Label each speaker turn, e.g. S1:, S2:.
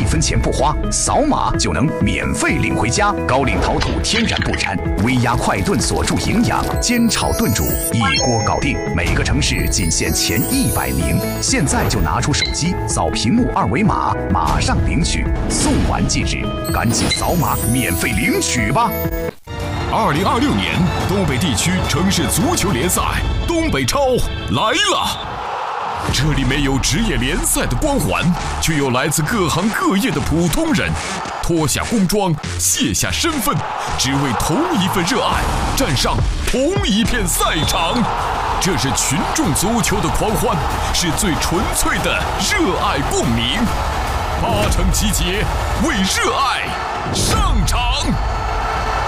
S1: 分钱不花，扫码就能免费领回家。高岭陶土天然不粘，微压快炖锁住营养，煎炒炖煮一锅搞定。每个城市仅限前100名，现在就拿出手机扫屏幕2维码，马上领取，送完即日，赶紧扫码免费领取吧。
S2: 2026年东北地区城市足球联赛东北超来了。这里没有职业联赛的光环，却有来自各行各业的普通人，脱下工装，卸下身份，只为同一份热爱，站上同一片赛场。这是群众足球的狂欢，是最纯粹的热爱共鸣。8城集结，为热爱上场。